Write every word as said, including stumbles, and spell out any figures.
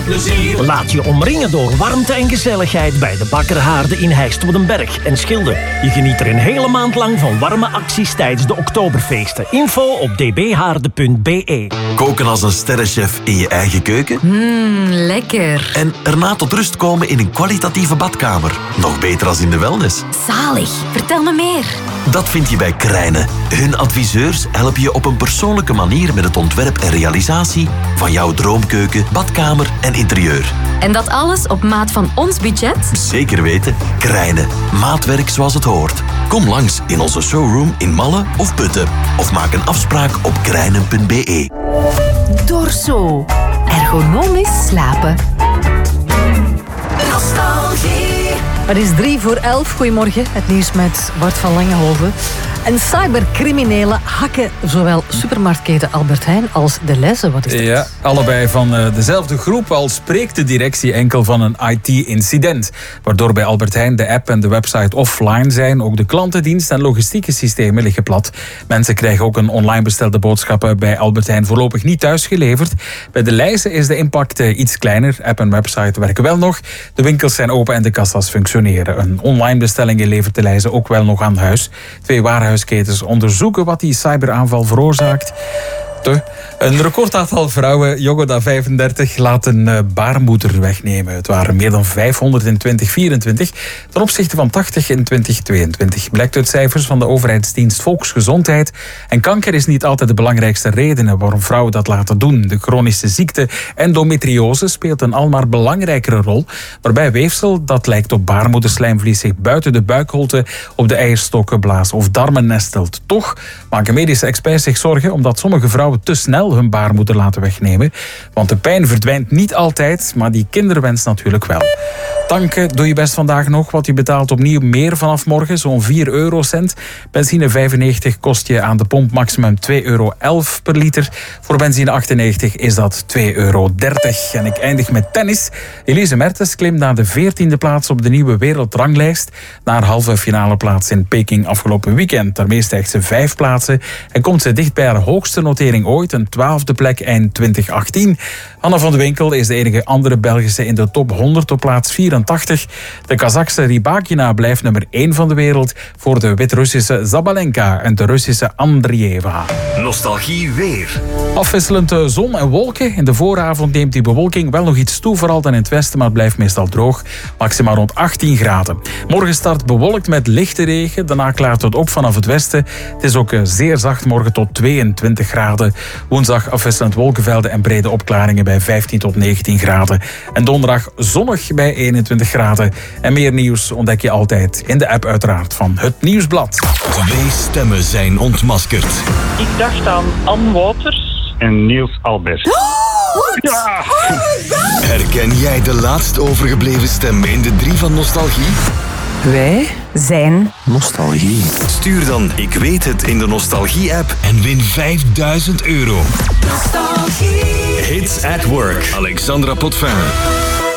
plezier. Laat je omringen door warmte en gezelligheid bij de Bakkerhaarde in Heist-Woudenberg en Schilde. Je geniet er een hele maand lang van warme acties tijdens de Oktoberfeesten. Info op d b haarde punt b e. Koken als een sterrenchef in je eigen keuken? Mmm, lekker. En erna tot rust komen in een kwalitatieve badkamer. Nog beter als in de wellness. Zalig. Vertel me meer. Dat vind je bij Krijnen. Hun adviseurs helpen je op een persoonlijke manier met het ontwerp en realisatie van jouw droomkeuken, badkamer en interieur. En dat alles op maat van ons budget? Zeker weten. Krijnen. Maatwerk zoals het hoort. Kom langs in onze showroom in Malle of Putten. Of maak een afspraak op krijnen punt b e. Dorso. Ergonomisch slapen. Nostalgie. Het is drie voor elf. Goedemorgen. Het nieuws met Bart van Langenhoven. En cybercriminelen hacken zowel supermarktketen Albert Heijn als Delhaize. Wat is dat? Ja, allebei van uh, dezelfde groep, al spreekt de directie enkel van een I T-incident. Waardoor bij Albert Heijn de app en de website offline zijn. Ook de klantendienst en logistieke systemen liggen plat. Mensen krijgen ook een online bestelde boodschappen bij Albert Heijn voorlopig niet thuisgeleverd. Bij Delhaize is de impact uh, iets kleiner. App en website werken wel nog. De winkels zijn open en de kassa's functioneren. Een online bestellingen levert Delhaize ook wel nog aan huis. Twee warenhuisketens onderzoeken wat die cyberaanval veroorzaakt. Te. Een recordaantal vrouwen, jonger dan vijfendertig, laten uh, baarmoeder wegnemen. Het waren meer dan vijfhonderd in twintig vierentwintig, ten opzichte van tachtig in twintig tweeëntwintig. Blijkt uit cijfers van de overheidsdienst Volksgezondheid. En kanker is niet altijd de belangrijkste reden waarom vrouwen dat laten doen. De chronische ziekte endometriose speelt een almaar belangrijkere rol, waarbij weefsel dat lijkt op baarmoederslijmvlies zich buiten de buikholte op de eierstokken, blaas of darmen nestelt. Toch maken medische experts zich zorgen omdat sommige vrouwen te snel hun baarmoeder laten wegnemen. Want de pijn verdwijnt niet altijd, maar die kinderwens natuurlijk wel. Tanken doe je best vandaag nog, want je betaalt opnieuw meer vanaf morgen, zo'n vier eurocent. Benzine vijfennegentig kost je aan de pomp maximum twee euro elf per liter. Voor benzine achtennegentig is dat twee euro dertig. En ik eindig met tennis. Elise Mertens klimt naar de veertiende plaats op de nieuwe wereldranglijst. Na haar halve finale plaats in Peking afgelopen weekend. Daarmee stijgt ze vijf plaatsen en komt ze dicht bij haar hoogste notering ooit, een twaalfde plek eind twintig achttien. Anna van de Winkel is de enige andere Belgische in de top honderd op plaats vierentachtig. De Kazachse Rybakina blijft nummer één van de wereld voor de Wit-Russische Zabalenka en de Russische Andrieva. Nostalgie weer. Afwisselend zon en wolken. In de vooravond neemt die bewolking wel nog iets toe, vooral dan in het westen, maar het blijft meestal droog. Maximaal rond achttien graden. Morgen start bewolkt met lichte regen. Daarna klaart het op vanaf het westen. Het is ook zeer zacht morgen tot tweeëntwintig graden. Woensdag afwisselend wolkenvelden en brede opklaringen bij vijftien tot negentien graden. En donderdag zonnig bij eenentwintig graden. En meer nieuws ontdek je altijd in de app uiteraard van Het Nieuwsblad. Twee stemmen zijn ontmaskerd. Ik dacht aan Ann Wouters en Niels Albert. Oh, ja. Oh, herken jij de laatst overgebleven stem in de drie van Nostalgie? Wij zijn Nostalgie. Stuur dan Ik weet het in de Nostalgie-app en win vijfduizend euro. Nostalgie. Hits at Work. Alexandra Potvin.